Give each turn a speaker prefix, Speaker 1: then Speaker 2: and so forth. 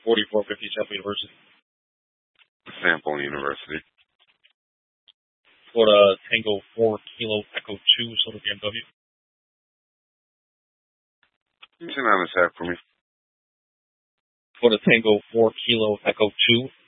Speaker 1: 4450 Temple University.
Speaker 2: Sample University.
Speaker 1: Florida Tango 4 Kilo Echo 2, Soda BMW.
Speaker 2: Turn on the tap for me.
Speaker 1: Florida Tango 4 Kilo Echo 2,